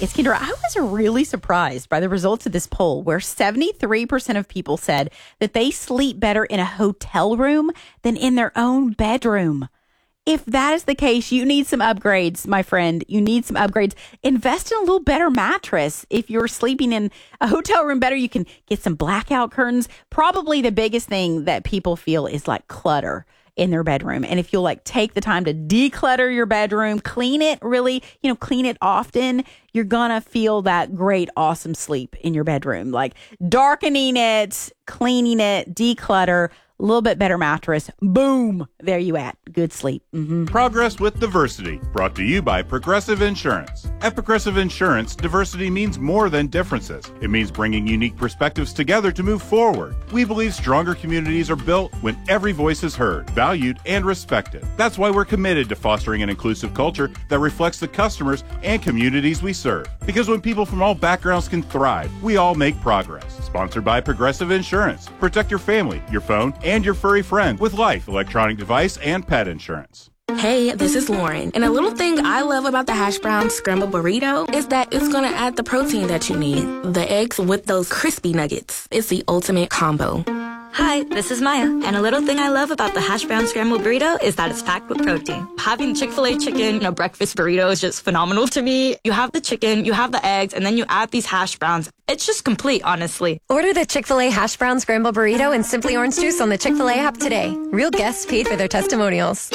It's Kendra. I was really surprised by the results of this poll where 73% of people said that they sleep better in a hotel room than in their own bedroom. If that is the case, you need some upgrades, my friend. You need some upgrades. Invest in a little better mattress. If you're sleeping in a hotel room better, you can get some blackout curtains. Probably the biggest thing that people feel is like clutter in their bedroom. And if you'll like take the time to declutter your bedroom, clean it really, clean it often, you're gonna feel that great, awesome sleep in your bedroom. Like darkening it, cleaning it, declutter, a little bit better mattress. Boom. There you at. Good sleep. Progress with Diversity, brought to you by Progressive Insurance. At Progressive Insurance, diversity means more than differences. It means bringing unique perspectives together to move forward. We believe stronger communities are built when every voice is heard, valued, and respected. That's why we're committed to fostering an inclusive culture that reflects the customers and communities we serve. Because when people from all backgrounds can thrive, we all make progress. Sponsored by Progressive Insurance. Protect your family, your phone, and your furry friend with Life electronic device and pet insurance. Hey, this is Lauren. And a little thing I love about the hash brown scrambled burrito is that it's going to add the protein that you need. The eggs with those crispy nuggets. It's the ultimate combo. Hi, this is Maya, and a little thing I love about the hash brown scrambled burrito is that it's packed with protein. Having Chick-fil-A chicken in a breakfast burrito is just phenomenal to me. You have the chicken, you have the eggs, and then you add these hash browns. It's just complete, honestly. Order the Chick-fil-A hash brown scrambled burrito and Simply Orange Juice on the Chick-fil-A app today. Real guests paid for their testimonials.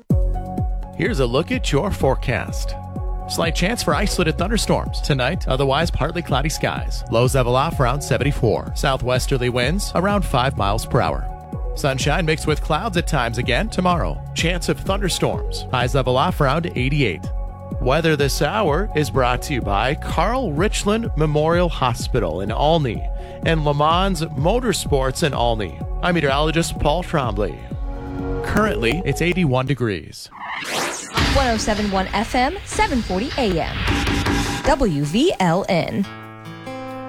Here's a look at your forecast. Slight chance for isolated thunderstorms tonight, otherwise partly cloudy skies. Lows level off around 74. Southwesterly winds around 5 miles per hour. Sunshine mixed with clouds at times again tomorrow. Chance of thunderstorms. Highs level off around 88. Weather this hour is brought to you by Carl Richland Memorial Hospital in Olney and Le Mans Motorsports in Olney. I'm meteorologist Paul Trombley. Currently, it's 81 degrees. 107.1 FM, 740 AM. WVLN.